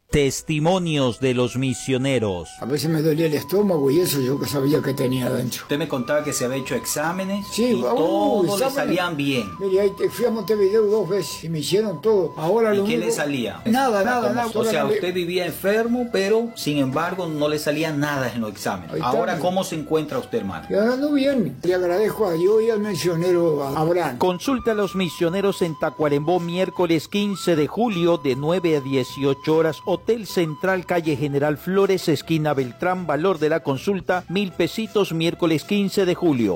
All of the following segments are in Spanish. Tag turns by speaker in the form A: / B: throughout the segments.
A: Testimonios de los misioneros.
B: A veces me dolía el estómago y eso yo que sabía que tenía adentro.
A: Usted me contaba que se había hecho exámenes y
B: todos
A: le salían bien.
B: Mire, ahí fui a Montevideo 2 veces y me hicieron todo. Ahora
A: ¿Y qué le salía?
B: Nada.
A: O sea, usted vivía enfermo, pero sin embargo no le salía nada en los exámenes. Ahora, ¿cómo se encuentra usted, hermano?
B: Y ahora ando bien. Le agradezco a Dios y al misionero Abraham.
A: Consulta a los misioneros en Tacuarembó, miércoles 15 de julio de 9 a 18 horas. Hotel Central, calle General Flores, esquina Beltrán. Valor de la consulta, 1,000 pesitos, miércoles 15 de julio.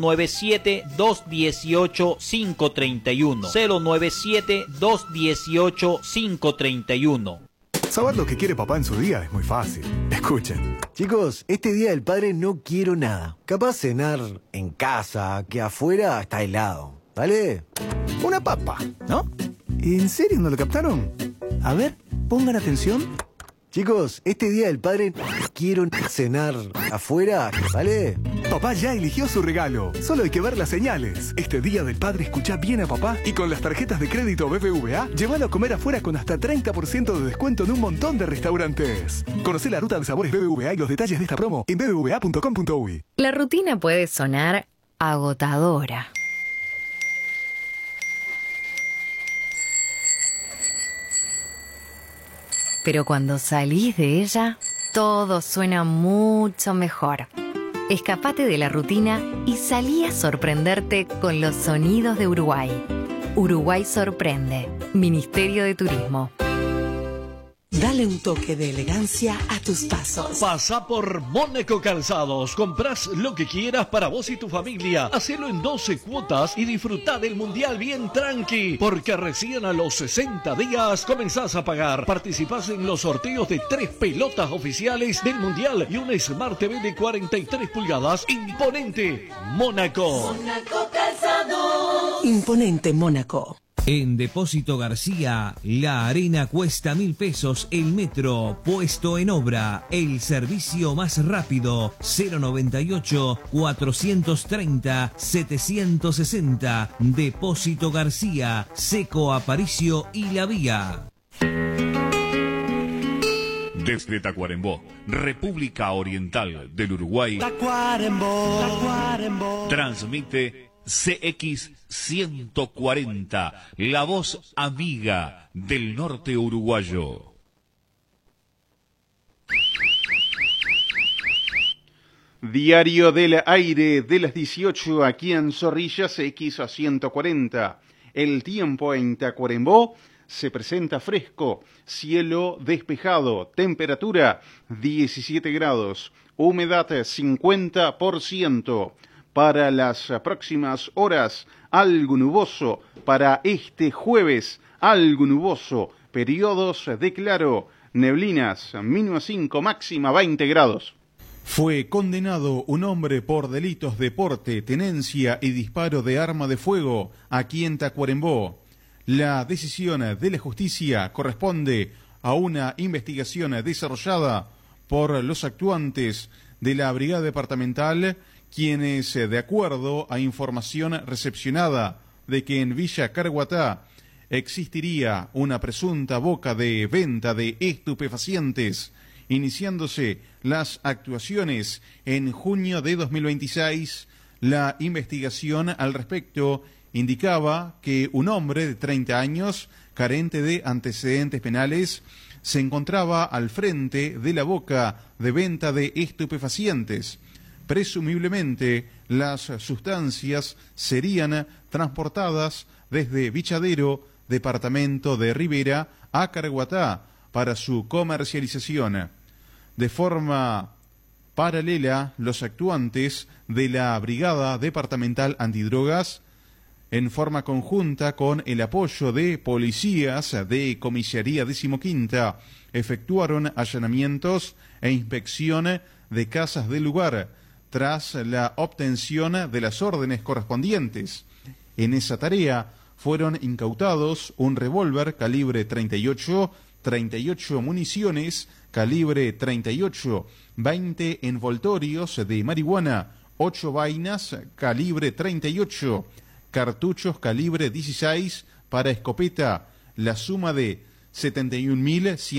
A: 097-218-531. 097-218-531.
C: Saber lo que quiere papá en su día es muy fácil. Escuchen.
D: Chicos, este día del padre no quiero nada. Capaz cenar en casa, que afuera está helado. ¿Vale?
C: Una papa, ¿no? ¿En serio no lo captaron? A ver, pongan atención.
D: Chicos, este día del padre no quiero cenar afuera, ¿vale?
C: Papá ya eligió su regalo. Solo hay que ver las señales. Este día del padre escucha bien a papá y con las tarjetas de crédito BBVA, llévalo a comer afuera con hasta 30% de descuento en un montón de restaurantes. Conocé la ruta de sabores BBVA y los detalles de esta promo en bbva.com.uy.
E: La rutina puede sonar agotadora. Pero cuando salís de ella, todo suena mucho mejor. Escapate de la rutina y salí a sorprenderte con los sonidos de Uruguay. Uruguay sorprende. Ministerio de Turismo.
F: Dale un toque de elegancia a tus pasos.
G: Pasa por Mónaco Calzados. Comprás lo que quieras para vos y tu familia. Hacelo en 12 cuotas y disfrutá del mundial bien tranqui. Porque recién a los 60 días comenzás a pagar. Participás en los sorteos de 3 pelotas oficiales del mundial y una Smart TV de 43 pulgadas. Imponente Mónaco.
F: Mónaco Calzados. Imponente Mónaco.
H: En Depósito García, la arena cuesta 1,000 pesos, el metro puesto en obra, el servicio más rápido, 098-430-760, Depósito García, Seco Aparicio y La Vía.
I: Desde Tacuarembó, República Oriental del Uruguay,
F: Tacuarembó.
I: Transmite CX 140, la voz amiga del norte uruguayo.
J: Diario del aire de las 18 aquí en Zorrillas, CX 140. El tiempo en Tacuarembó se presenta fresco, cielo despejado, temperatura 17 grados, humedad 50%. Para las próximas horas, algo nuboso. Para este jueves, algo nuboso. Periodos de claro, neblinas, mínima 5, máxima 20 grados.
K: Fue condenado un hombre por delitos de porte, tenencia y disparo de arma de fuego aquí en Tacuarembó. La decisión de la justicia corresponde a una investigación desarrollada por los actuantes de la Brigada Departamental, quienes, de acuerdo a información recepcionada de que en Villa Carhuatá existiría una presunta boca de venta de estupefacientes, iniciándose las actuaciones en junio de 2026, la investigación al respecto indicaba que un hombre de 30 años, carente de antecedentes penales, se encontraba al frente de la boca de venta de estupefacientes. Presumiblemente, las sustancias serían transportadas desde Vichadero, departamento de Rivera, a Carhuatá para su comercialización. De forma paralela, los actuantes de la Brigada Departamental Antidrogas, en forma conjunta con el apoyo de policías de Comisaría 15ª, efectuaron allanamientos e inspección de casas del lugar, tras la obtención de las órdenes correspondientes. En esa tarea fueron incautados un revólver calibre 38, 38 municiones calibre 38, 20 envoltorios de marihuana, 8 vainas calibre 38, cartuchos calibre 16 para escopeta, la suma de 71.100